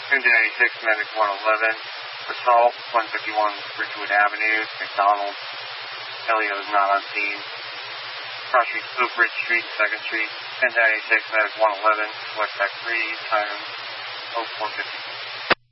96, Medic 111. Assault, 151 Ridgewood Avenue, McDonald. Elio is not on scene. Cross Street, Oak Ridge Street, 2nd Street. 1096, Medic 111. West Back 3, time 0453.